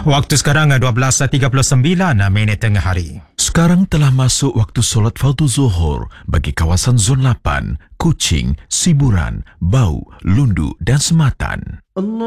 Waktu sekarang 12.39 tengah hari. Sekarang telah masuk waktu solat fardu zuhur bagi kawasan Zon 8, Kuching, Siburan, Bau, Lundu dan Sematan.